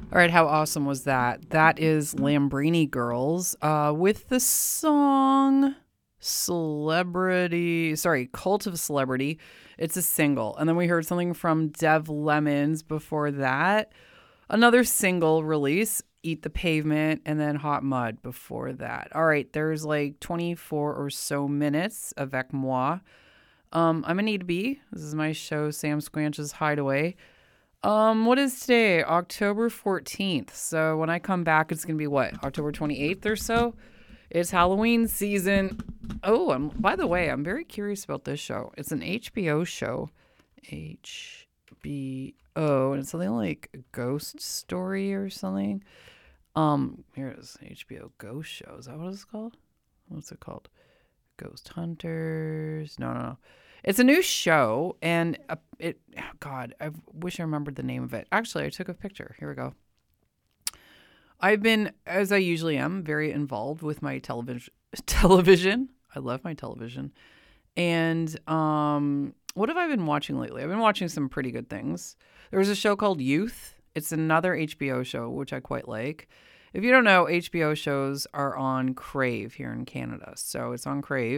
All right, how awesome was that? That is Lambrini Girls with the song Cult of Celebrity. It's a single. And then we heard something from Dev Lemons before that. Another single release, Eat the Pavement, and then Hot Mud before that. All right, there's like 24 or so minutes avec moi. I'm Anita B. This is my show, Sam Squanch's Hideaway. What is today? October 14th. So when I come back, it's going to be what? October 28th or so? It's Halloween season. Oh, by the way, I'm very curious about this show. It's an HBO show. HBO, and it's something like a ghost story or something. Here it is. HBO Ghost Show. Is that what it's called? What's it called? Ghost Hunters. No. It's a new show, and God, I wish I remembered the name of it. Actually, I took a picture. Here we go. I've been, as I usually am, very involved with my television. I love my television. And what have I been watching lately? I've been watching some pretty good things. There was a show called Youth. It's another HBO show, which I quite like. If you don't know, HBO shows are on Crave here in Canada. So it's on Crave.